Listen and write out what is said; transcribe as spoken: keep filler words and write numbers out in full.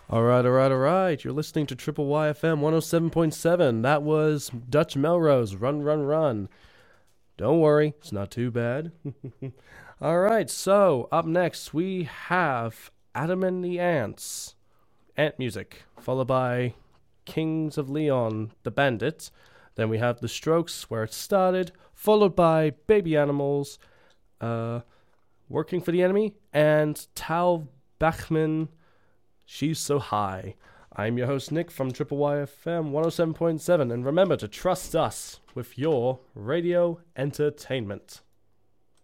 All right, all right, all right. You're listening to Triple Y F M one oh seven point seven. That was Dutch Melrose, Run, Run, Run. Don't worry, it's not too bad. All right, so up next we have Adam and the Ants, Ant Music, followed by Kings of Leon, The Bandit. Then we have The Strokes, Where It Started, followed by Baby Animals, uh, Working for the Enemy, and Tal Bachman, She's So High. I'm your host, Nick, from Triple Y F M one oh seven point seven, and remember to trust us with your radio entertainment.